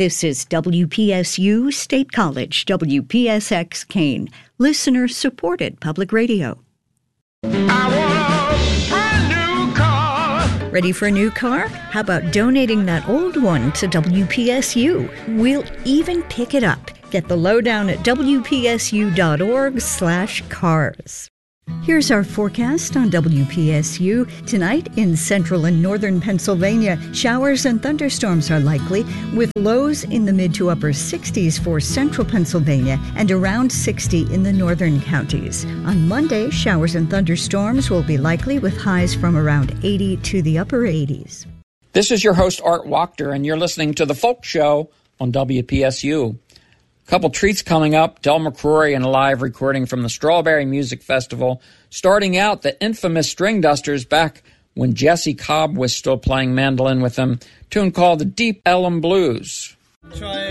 This is WPSU State College, WPSX Kane, listener-supported public radio. Ready for a new car? How about donating that old one to WPSU? We'll even pick it up. Get the lowdown at wpsu.org/cars. Here's our forecast on WPSU. Tonight in central and northern Pennsylvania, showers and thunderstorms are likely, with lows in the mid to upper 60s for central Pennsylvania and around 60 in the northern counties. On Monday, showers and thunderstorms will be likely with highs from around 80 to the upper 80s. This is your host, Art Wachter, and you're listening to The Folk Show on WPSU. A couple treats coming up. Del McCrory and a live recording from the Strawberry Music Festival. Starting out, the infamous String Dusters back when Jesse Cobb was still playing mandolin with them. A tune called the Deep Ellum Blues. Try